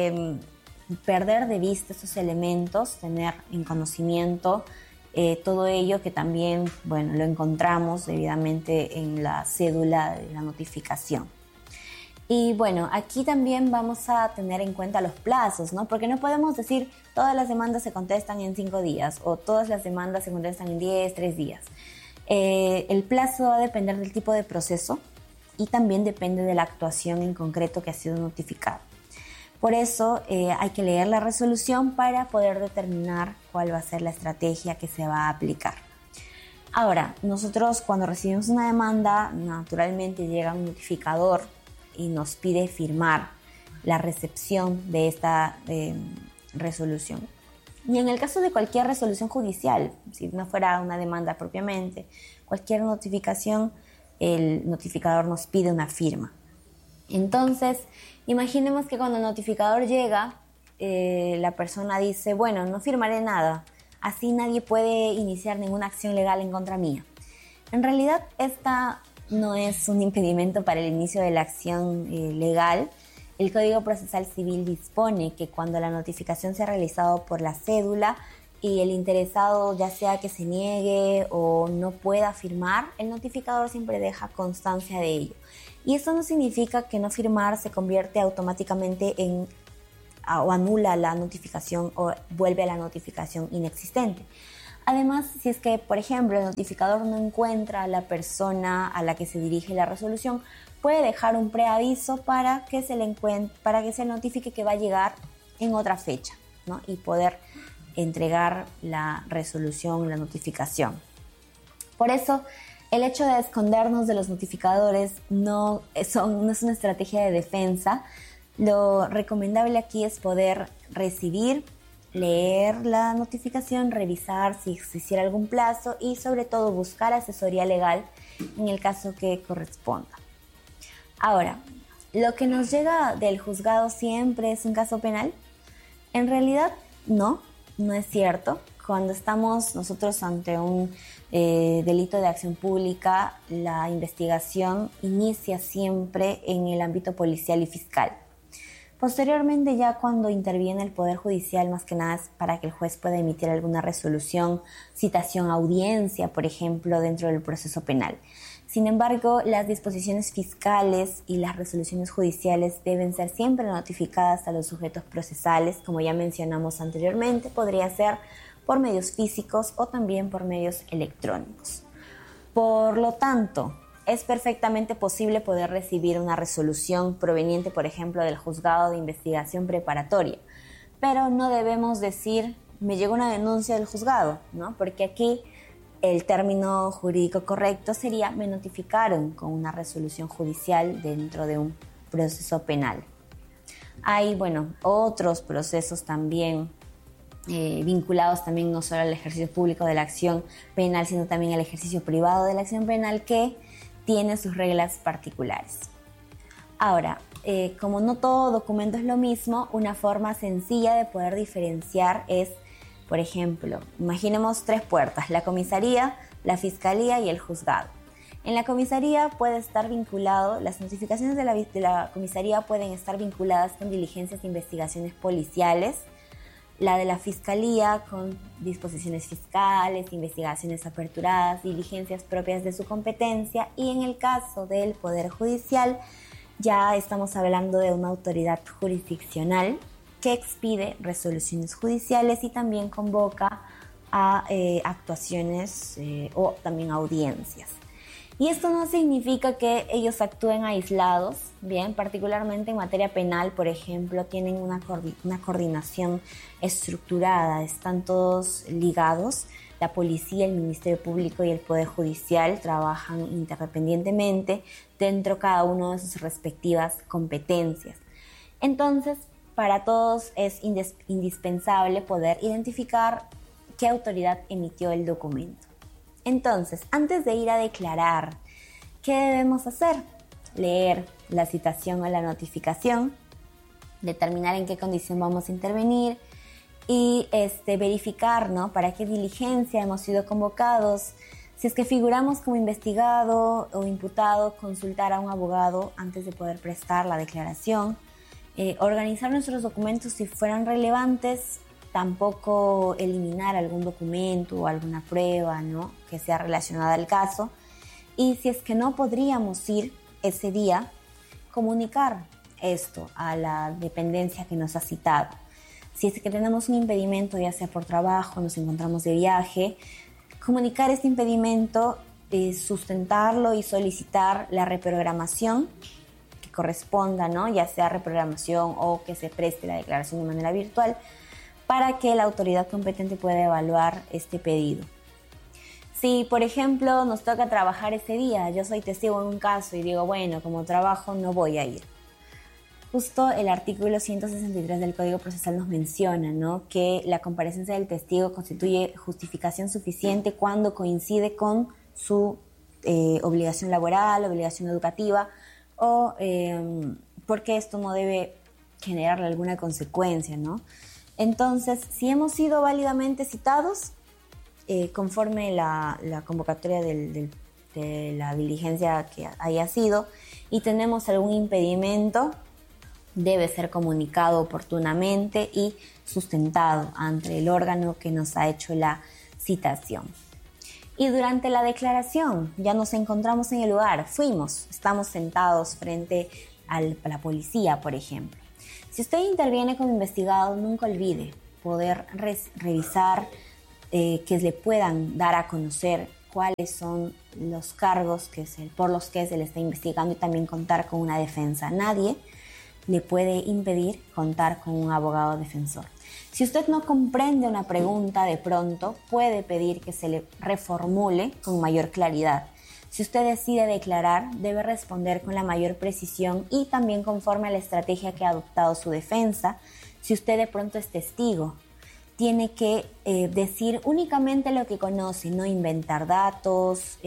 perder de vista esos elementos, tener en conocimiento todo ello que también, bueno, lo encontramos debidamente en la cédula de la notificación. Y bueno, aquí también vamos a tener en cuenta los plazos, ¿no? Porque no podemos decir todas las demandas se contestan en 5 días o todas las demandas se contestan en 10, 3 días. El plazo va a depender del tipo de proceso y también depende de la actuación en concreto que ha sido notificada. Por eso hay que leer la resolución para poder determinar cuál va a ser la estrategia que se va a aplicar. Ahora, nosotros cuando recibimos una demanda, naturalmente llega un notificador y nos pide firmar la recepción de esta resolución. Y en el caso de cualquier resolución judicial, si no fuera una demanda propiamente, cualquier notificación, el notificador nos pide una firma. Entonces, imaginemos que cuando el notificador llega, la persona dice, bueno, no firmaré nada, así nadie puede iniciar ninguna acción legal en contra mía. En realidad, esta no es un impedimento para el inicio de la acción legal. El Código Procesal Civil dispone que cuando la notificación sea realizada por la cédula y el interesado ya sea que se niegue o no pueda firmar, el notificador siempre deja constancia de ello. Y eso no significa que no firmar se convierte automáticamente o anula la notificación o vuelve a la notificación inexistente. Además, si es que, por ejemplo, el notificador no encuentra a la persona a la que se dirige la resolución, puede dejar un preaviso para que se notifique que va a llegar en otra fecha, ¿no? Y poder entregar la resolución, la notificación. Por eso, el hecho de escondernos de los notificadores no es una estrategia de defensa. Lo recomendable aquí es poder recibir, leer la notificación, revisar si existiera algún plazo y sobre todo buscar asesoría legal en el caso que corresponda. Ahora, ¿lo que nos llega del juzgado siempre es un caso penal? En realidad no es cierto. Cuando estamos nosotros ante un delito de acción pública, la investigación inicia siempre en el ámbito policial y fiscal. Posteriormente, ya cuando interviene el Poder Judicial, más que nada es para que el juez pueda emitir alguna resolución, citación a audiencia, por ejemplo, dentro del proceso penal. Sin embargo, las disposiciones fiscales y las resoluciones judiciales deben ser siempre notificadas a los sujetos procesales, como ya mencionamos anteriormente, podría ser por medios físicos o también por medios electrónicos. Por lo tanto, es perfectamente posible poder recibir una resolución proveniente, por ejemplo, del juzgado de investigación preparatoria, pero no debemos decir, me llegó una denuncia del juzgado, ¿no? Porque aquí el término jurídico correcto sería, me notificaron con una resolución judicial dentro de un proceso penal. Hay, otros procesos también vinculados también no solo al ejercicio público de la acción penal, sino también al ejercicio privado de la acción penal que tiene sus reglas particulares. Ahora, como no todo documento es lo mismo, una forma sencilla de poder diferenciar es, por ejemplo, imaginemos 3 puertas, la comisaría, la fiscalía y el juzgado. En la comisaría puede estar vinculado, las notificaciones de la comisaría pueden estar vinculadas con diligencias e investigaciones policiales, la de la fiscalía con disposiciones fiscales, investigaciones aperturadas, diligencias propias de su competencia, y en el caso del Poder Judicial ya estamos hablando de una autoridad jurisdiccional que expide resoluciones judiciales y también convoca a actuaciones o también audiencias. Y esto no significa que ellos actúen aislados, bien, particularmente en materia penal, por ejemplo, tienen una coordinación estructurada, están todos ligados, la policía, el Ministerio Público y el Poder Judicial trabajan interdependientemente dentro cada uno de sus respectivas competencias. Entonces, para todos es indispensable poder identificar qué autoridad emitió el documento. Entonces, antes de ir a declarar, ¿qué debemos hacer? Leer la citación o la notificación, determinar en qué condición vamos a intervenir y verificar, ¿no?, para qué diligencia hemos sido convocados. Si es que figuramos como investigado o imputado, consultar a un abogado antes de poder prestar la declaración. Organizar nuestros documentos si fueran relevantes. Tampoco eliminar algún documento o alguna prueba, ¿no?, que sea relacionada al caso. Y si es que no podríamos ir ese día, comunicar esto a la dependencia que nos ha citado. Si es que tenemos un impedimento, ya sea por trabajo, nos encontramos de viaje, comunicar este impedimento, sustentarlo y solicitar la reprogramación que corresponda, ¿no?, ya sea reprogramación o que se preste la declaración de manera virtual, para que la autoridad competente pueda evaluar este pedido. Si, por ejemplo, nos toca trabajar ese día, yo soy testigo en un caso y digo, bueno, como trabajo no voy a ir. Justo el artículo 163 del Código Procesal nos menciona, ¿no?, que la comparecencia del testigo constituye justificación suficiente cuando coincide con su obligación laboral, obligación educativa, o porque esto no debe generarle alguna consecuencia, ¿no? Entonces, si hemos sido válidamente citados, conforme la convocatoria del la diligencia que haya sido y tenemos algún impedimento, debe ser comunicado oportunamente y sustentado ante el órgano que nos ha hecho la citación. Y durante la declaración ya nos encontramos en el lugar, estamos sentados frente a la policía, por ejemplo. Si usted interviene como investigado, nunca olvide poder revisar que le puedan dar a conocer cuáles son los cargos por los que se le está investigando y también contar con una defensa. Nadie le puede impedir contar con un abogado defensor. Si usted no comprende una pregunta de pronto, puede pedir que se le reformule con mayor claridad. Si usted decide declarar, debe responder con la mayor precisión y también conforme a la estrategia que ha adoptado su defensa. Si usted de pronto es testigo, tiene que decir únicamente lo que conoce, no inventar datos,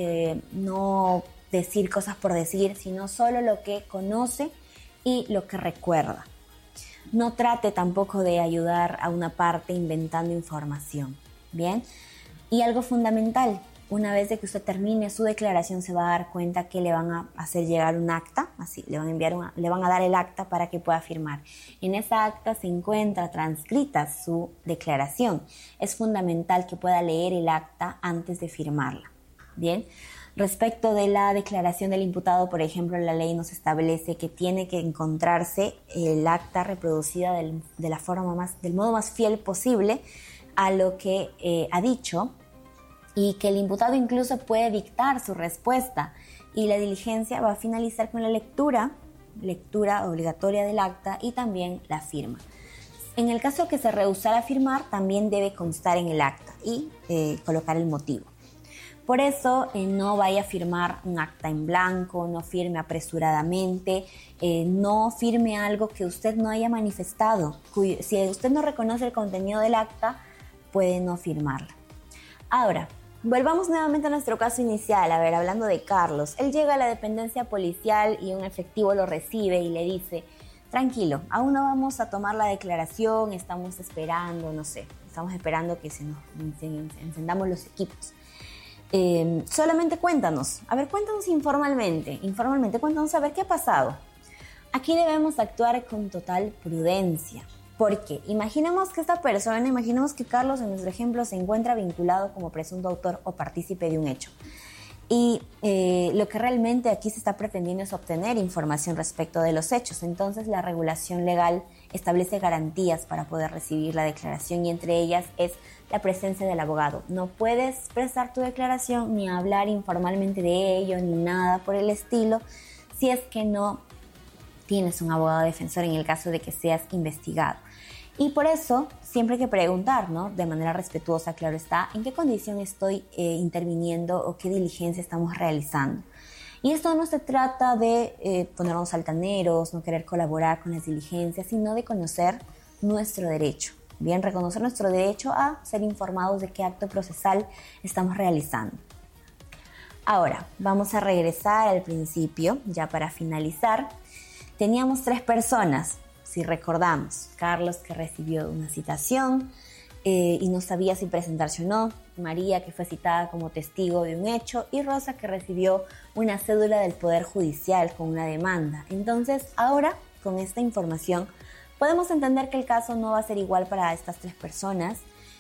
no decir cosas por decir, sino solo lo que conoce y lo que recuerda. No trate tampoco de ayudar a una parte inventando información, ¿bien? Y algo fundamental, una vez de que usted termine su declaración se va a dar cuenta que le van a hacer llegar un acta, así le van a dar el acta para que pueda firmar. En esa acta se encuentra transcrita su declaración. Es fundamental que pueda leer el acta antes de firmarla, ¿bien? Respecto de la declaración del imputado, por ejemplo, la ley nos establece que tiene que encontrarse el acta reproducida del modo más fiel posible a lo que ha dicho, y que el imputado incluso puede dictar su respuesta y la diligencia va a finalizar con la lectura obligatoria del acta y también la firma. En el caso que se rehusara a firmar, también debe constar en el acta y colocar el motivo. Por eso no vaya a firmar un acta en blanco, no firme apresuradamente, no firme algo que usted no haya manifestado. Si usted no reconoce el contenido del acta, puede no firmarla. Ahora, volvamos nuevamente a nuestro caso inicial. Hablando de Carlos, él llega a la dependencia policial y un efectivo lo recibe y le dice: tranquilo, aún no vamos a tomar la declaración, estamos esperando que encendamos los equipos. Solamente cuéntanos informalmente, cuéntanos a ver qué ha pasado. Aquí debemos actuar con total prudencia, porque imaginemos que Carlos en nuestro ejemplo se encuentra vinculado como presunto autor o partícipe de un hecho. Y lo que realmente aquí se está pretendiendo es obtener información respecto de los hechos. Entonces la regulación legal establece garantías para poder recibir la declaración y entre ellas es la presencia del abogado. No puedes prestar tu declaración ni hablar informalmente de ello ni nada por el estilo si es que no tienes un abogado defensor en el caso de que seas investigado. Y por eso siempre hay que preguntar, ¿no? De manera respetuosa, claro está, en qué condición estoy interviniendo o qué diligencia estamos realizando. Y esto no se trata de ponernos altaneros, no querer colaborar con las diligencias, sino de conocer nuestro derecho. Bien, reconocer nuestro derecho a ser informados de qué acto procesal estamos realizando. Ahora, vamos a regresar al principio, ya para finalizar. Teníamos 3 personas, si recordamos. Carlos, que recibió una citación y no sabía si presentarse o no. María, que fue citada como testigo de un hecho. Y Rosa, que recibió una cédula del Poder Judicial con una demanda. Entonces, ahora, con esta información, podemos entender que el caso no va a ser igual para estas 3 personas.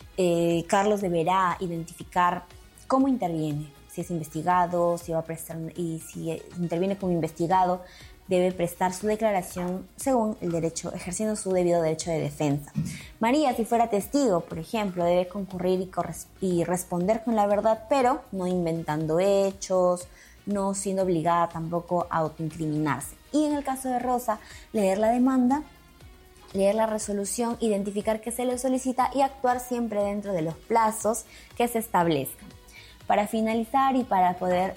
Carlos deberá identificar cómo interviene, si es investigado, si va a prestar, y si interviene como investigado, debe prestar su declaración según el derecho, ejerciendo su debido derecho de defensa. María, si fuera testigo, por ejemplo, debe concurrir y responder con la verdad, pero no inventando hechos, no siendo obligada tampoco a autoincriminarse. Y en el caso de Rosa, leer la demanda, leer la resolución, identificar qué se le solicita y actuar siempre dentro de los plazos que se establezcan. Para finalizar y para poder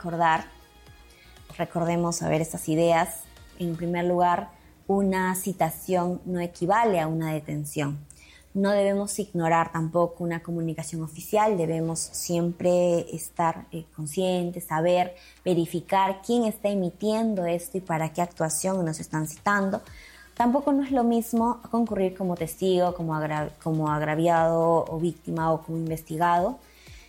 recordemos estas ideas. En primer lugar, una citación no equivale a una detención. No debemos ignorar tampoco una comunicación oficial, debemos siempre estar conscientes, saber, verificar quién está emitiendo esto y para qué actuación nos están citando. Tampoco no es lo mismo concurrir como testigo, como agraviado o víctima o como investigado.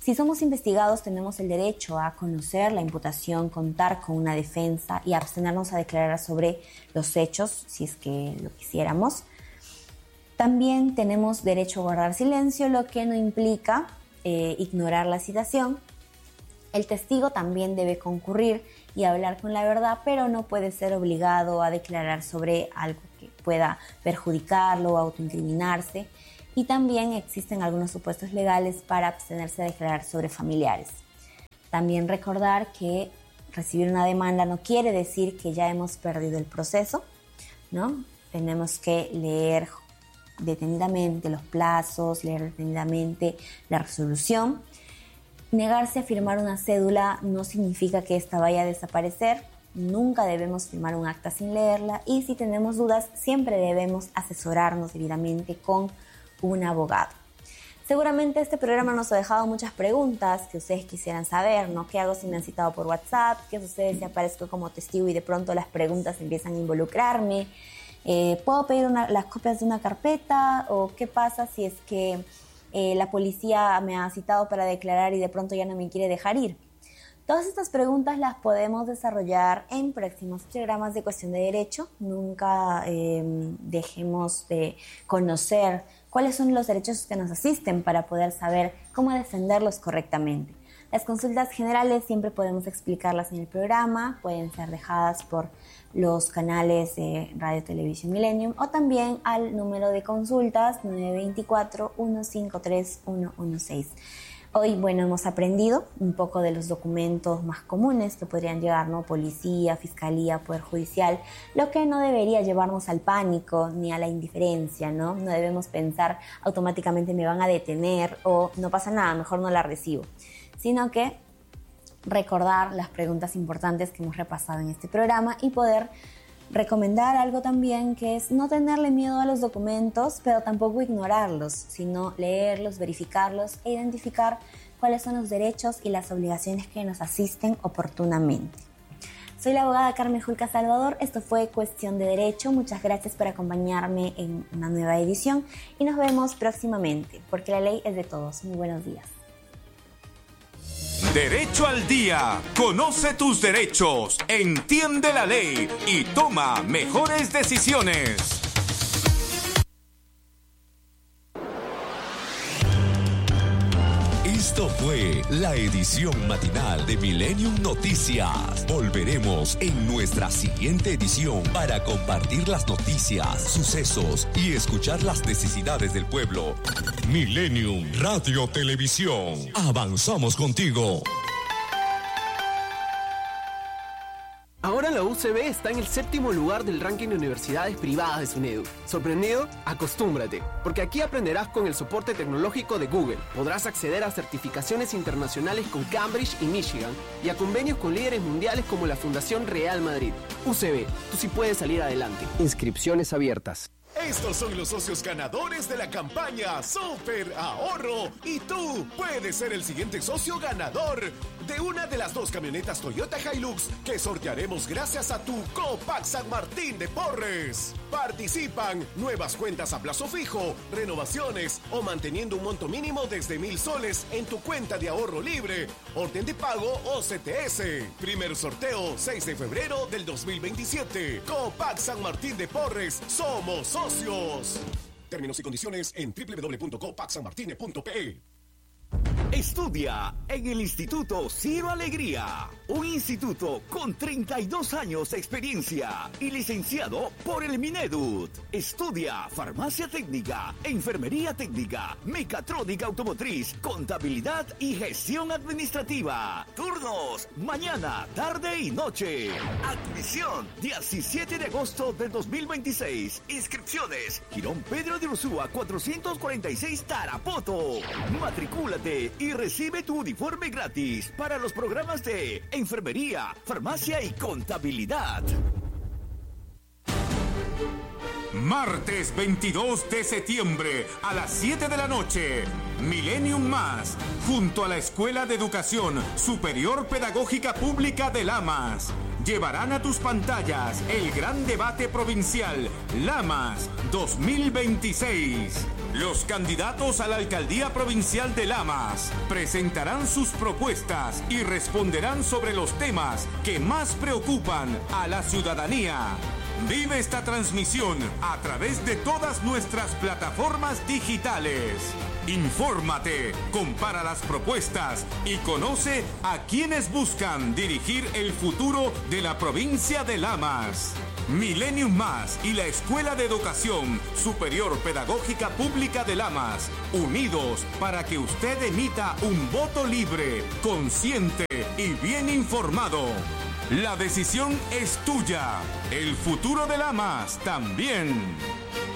Si somos investigados, tenemos el derecho a conocer la imputación, contar con una defensa y abstenernos a declarar sobre los hechos, si es que lo quisiéramos. También tenemos derecho a guardar silencio, lo que no implica ignorar la citación. El testigo también debe concurrir y hablar con la verdad, pero no puede ser obligado a declarar sobre algo que pueda perjudicarlo o autoincriminarse. Y también existen algunos supuestos legales para abstenerse de declarar sobre familiares. También recordar que recibir una demanda no quiere decir que ya hemos perdido el proceso, ¿no? Tenemos que leer detenidamente los plazos, leer detenidamente la resolución. Negarse a firmar una cédula no significa que ésta vaya a desaparecer. Nunca debemos firmar un acta sin leerla y si tenemos dudas siempre debemos asesorarnos debidamente con un abogado. Seguramente este programa nos ha dejado muchas preguntas que ustedes quisieran saber, ¿no? ¿Qué hago si me han citado por WhatsApp? ¿Qué sucede si aparezco como testigo y de pronto las preguntas empiezan a involucrarme? ¿Puedo pedir las copias de una carpeta? ¿O qué pasa si es que la policía me ha citado para declarar y de pronto ya no me quiere dejar ir? Todas estas preguntas las podemos desarrollar en próximos programas de Cuestión de Derecho. Nunca dejemos de conocer cuáles son los derechos que nos asisten para poder saber cómo defenderlos correctamente. Las consultas generales siempre podemos explicarlas en el programa, pueden ser dejadas por los canales de Radio Televisión Millennium o también al número de consultas 924-153-116. Hoy, hemos aprendido un poco de los documentos más comunes que podrían llegar, ¿no? Policía, Fiscalía, Poder Judicial, lo que no debería llevarnos al pánico ni a la indiferencia, ¿no? No debemos pensar automáticamente me van a detener o no pasa nada, mejor no la recibo, sino que recordar las preguntas importantes que hemos repasado en este programa y poder recomendar algo también que es no tenerle miedo a los documentos, pero tampoco ignorarlos, sino leerlos, verificarlos e identificar cuáles son los derechos y las obligaciones que nos asisten oportunamente. Soy la abogada Carmen Julca Salvador, esto fue Cuestión de Derecho, muchas gracias por acompañarme en una nueva edición y nos vemos próximamente, porque la ley es de todos. Muy buenos días. Derecho al día. Conoce tus derechos, entiende la ley y toma mejores decisiones. Esto fue la edición matinal de Millennium Noticias. Volveremos en nuestra siguiente edición para compartir las noticias, sucesos y escuchar las necesidades del pueblo. Millennium Radio Televisión. Avanzamos contigo. Ahora la UCB está en el 7º lugar del ranking de universidades privadas de SUNEDU. ¿Sorprendido? Acostúmbrate, porque aquí aprenderás con el soporte tecnológico de Google. Podrás acceder a certificaciones internacionales con Cambridge y Michigan y a convenios con líderes mundiales como la Fundación Real Madrid. UCB, tú sí puedes salir adelante. Inscripciones abiertas. Estos son los socios ganadores de la campaña Super Ahorro y tú puedes ser el siguiente socio ganador de una de las 2 camionetas Toyota Hilux que sortearemos gracias a tu Copac San Martín de Porres. Participan nuevas cuentas a plazo fijo, renovaciones o manteniendo un monto mínimo desde 1,000 soles en tu cuenta de ahorro libre, orden de pago o CTS. Primer sorteo 6 de febrero del 2027. Copac San Martín de Porres, somos socios. Términos y condiciones en www.copacsanmartine.pe. Estudia en el Instituto Ciro Alegría, un instituto con 32 años de experiencia y licenciado por el Minedut. Estudia farmacia técnica, enfermería técnica, mecatrónica automotriz, contabilidad y gestión administrativa. Turnos, mañana, tarde y noche. Admisión, 17 de agosto del 2026. Inscripciones, Girón Pedro de Ursúa, 446 Tarapoto. Matricúlate y recibe tu uniforme gratis para los programas de enfermería, farmacia y contabilidad. Martes 22 de septiembre a las 7 de la noche, Millennium Más, junto a la Escuela de Educación Superior Pedagógica Pública de Lamas. llevarán a tus pantallas el gran debate provincial Lamas 2026. Los candidatos a la alcaldía provincial de Lamas presentarán sus propuestas y responderán sobre los temas que más preocupan a la ciudadanía. Vive esta transmisión a través de todas nuestras plataformas digitales. Infórmate, compara las propuestas y conoce a quienes buscan dirigir el futuro de la provincia de Lamas. Millennium Más y la Escuela de Educación Superior Pedagógica Pública de Lamas, unidos para que usted emita un voto libre, consciente y bien informado. La decisión es tuya. El futuro de Lamas también.